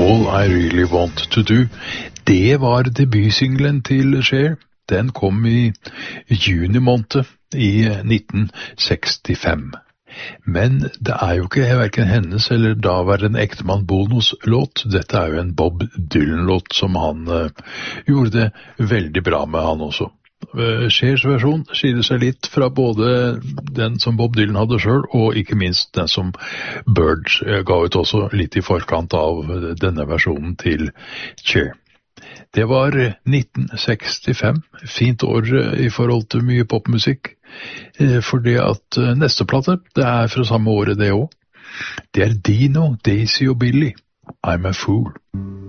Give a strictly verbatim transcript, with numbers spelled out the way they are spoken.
All I Really Want To Do. Det var debutsinglen til Cher. Den kom i juni måned i nitten sekstifem. Men det er jo ikke hverken hennes eller daværende ektemann Bonos låt. Dette er jo en Bob Dylan-låt som han uh, gjorde det veldig bra med, han også. Uh, Chers versjon skiller seg litt fra både den som Bob Dylan hadde selv, og ikke minst den som Bird uh, ga ut også litt i forkant av denne versjonen til Cher. Det var nitten sekstifem, fint år i forhold til mye popmusikk, fordi at neste plate, det er fra samme året det også. Det er Dino, Daisy og Billy, I'm a Fool.